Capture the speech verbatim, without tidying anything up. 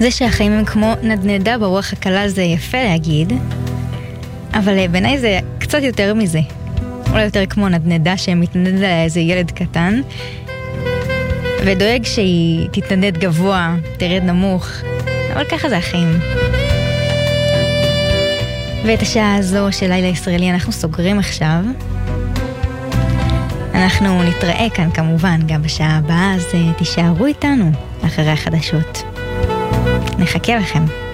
זה שהחיים הם כמו נדנדה ברוח הקלה זה יפה להגיד, אבל בעיניי זה קצת יותר מזה. אולי יותר כמו נדנדה שמתנדד עליה איזה ילד קטן, ודואג שהיא תתנדד גבוה, תרד נמוך, אבל ככה זה החיים. ואת השעה הזו של לילה ישראלי אנחנו סוגרים עכשיו. אנחנו נתראה כאן כמובן גם בשעה הבאה, אז תישארו איתנו אחרי החדשות. נחכה לכם.